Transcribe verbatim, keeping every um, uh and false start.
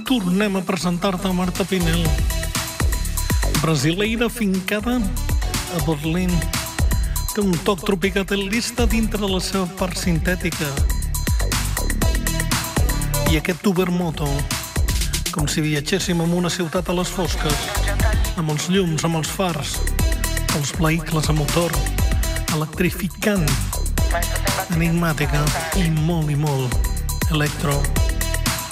tornem a presentar-te Marta Pinel, brasileira fincada a Berlín. Té un toc tropicatelista dintre de la seva part sintètica. I aquest tubermoto, com si viatgéssim en una ciutat a les fosques, amb els llums, amb els fars, els vehicles a motor, electrificant, enigmàtica i molt i molt electro.